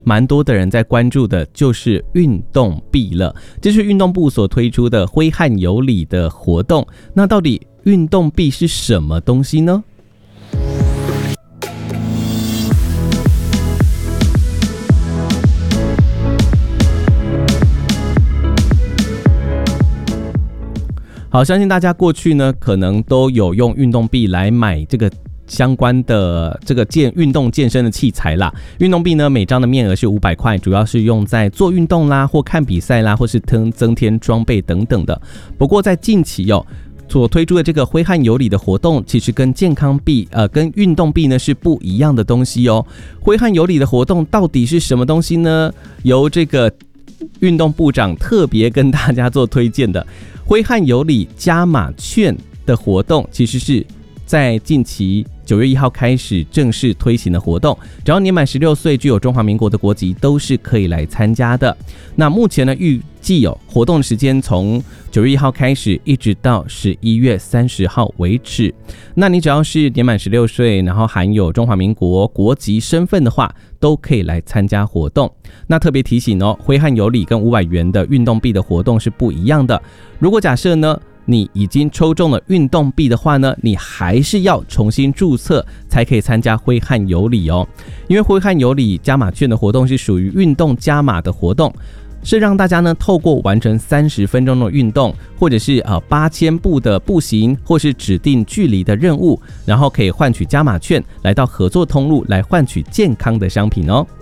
蛮多的人在关注的就是运动币了，这是运动部所推出的挥汗有礼的活动。那到底运动币是什么东西呢？好，相信大家过去呢，可能都有用运动币来买这个相关的这个运动健身的器材啦。运动币呢，每张的面额是500块，主要是用在做运动啦，或看比赛啦，或是增添装备等等的。不过在近期所推出的这个挥汗有礼的活动，其实跟健康币跟运动币呢是不一样的东西哦。挥汗有礼的活动到底是什么东西呢？由这个运动部长特别跟大家做推荐的挥汗有礼加码券的活动，其实是在近期9月1号开始正式推行的活动，只要年满16岁具有中华民国的国籍都是可以来参加的。那目前呢，预计活动的时间从9月1号开始一直到11月30号为止。那你只要是年满16岁，然后含有中华民国国籍身份的话，都可以来参加活动。那特别提醒挥汗有礼跟500元的运动币的活动是不一样的。如果假设呢，你已经抽中了运动币的话呢，你还是要重新注册才可以参加挥汗有礼哦。因为挥汗有礼加码券的活动是属于运动加码的活动，是让大家呢透过完成30分钟的运动，或者是8000步的步行，或是指定距离的任务，然后可以换取加码券，来到合作通路来换取健康的商品哦。